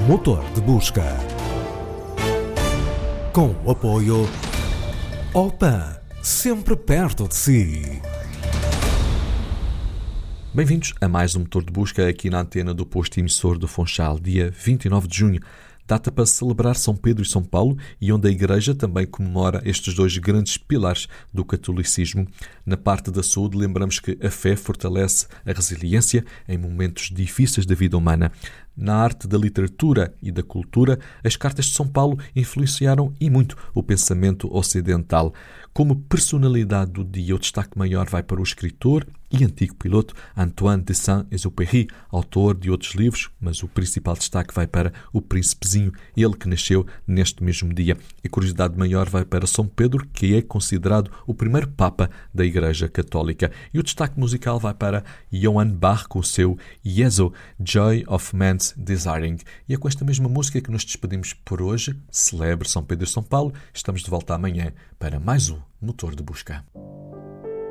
Motor de Busca. Com o apoio Opan, sempre perto de si. Bem-vindos a mais um Motor de Busca aqui na antena do posto emissor do Funchal, dia 29 de junho. Data para celebrar São Pedro e São Paulo e onde a Igreja também comemora estes dois grandes pilares do catolicismo. Na parte da saúde, lembramos que a fé fortalece a resiliência em momentos difíceis da vida humana. Na arte da literatura e da cultura, as cartas de São Paulo influenciaram e muito o pensamento ocidental. Como personalidade do dia, o destaque maior vai para o escritor e antigo piloto Antoine de Saint-Exupéry, autor de outros livros, mas o principal destaque vai para o Príncipezinho, ele que nasceu neste mesmo dia. A curiosidade maior vai para São Pedro, que é considerado o primeiro Papa da Igreja Católica. E o destaque musical vai para Johann Bach com o seu Jesu, Joy of Man's Desiring. E é com esta mesma música que nos despedimos por hoje. Celebre São Pedro e São Paulo. Estamos de volta amanhã para mais um Motor de Busca.